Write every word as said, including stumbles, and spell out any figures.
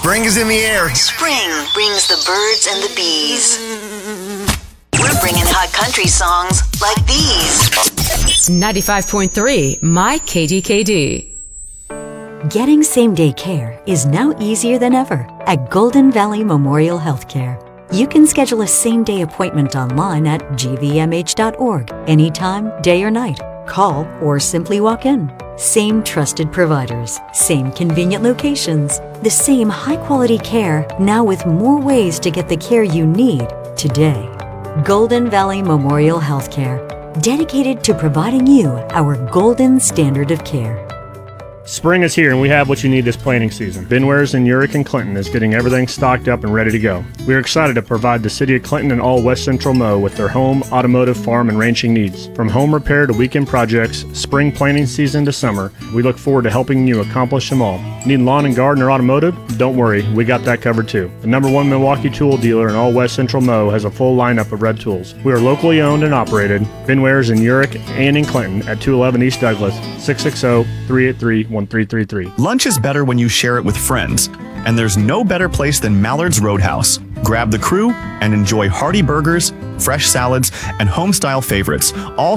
Spring is in the air. Spring brings the birds and the bees. We're bringing hot country songs like these. ninety-five point three My K D K D. Getting same-day care is now easier than ever at Golden Valley Memorial Healthcare. You can schedule a same-day appointment online at g v m h dot org anytime, day or night. Call or simply walk in. Same trusted providers, same convenient locations, the same high-quality care, now with more ways to get the care you need today. Golden Valley Memorial Healthcare, dedicated to providing you our golden standard of care. Spring is here and we have what you need this planting season. Benwares in Urick and Clinton is getting everything stocked up and ready to go. We are excited to provide the City of Clinton and all West Central Mo with their home, automotive, farm, and ranching needs. From home repair to weekend projects, spring planting season to summer, we look forward to helping you accomplish them all. Need lawn and garden or automotive? Don't worry, we got that covered too. The number one Milwaukee tool dealer in all West Central Mo has a full lineup of red tools. We are locally owned and operated. Benwares in Urick and in Clinton at two eleven East Douglas, six six zero, three eight three, one three three three. Lunch is better when you share it with friends, and there's no better place than Mallard's Roadhouse. Grab the crew and enjoy hearty burgers, fresh salads, and home-style favorites, all